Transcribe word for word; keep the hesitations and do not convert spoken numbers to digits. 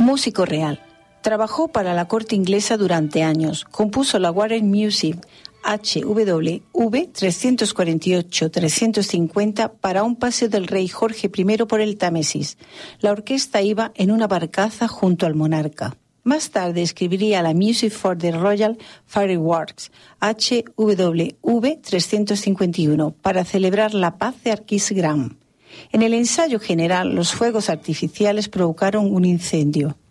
Músico real. Trabajó para la corte inglesa durante años. Compuso la Warren Music H W V trescientos cuarenta y ocho trescientos cincuenta para un paseo del rey Jorge primero por el Támesis. La orquesta iba en una barcaza junto al monarca. Más tarde escribiría la Music for the Royal Fireworks H W V trescientos cincuenta y uno para celebrar la paz de Aquisgrán. En el ensayo general, los fuegos artificiales provocaron un incendio.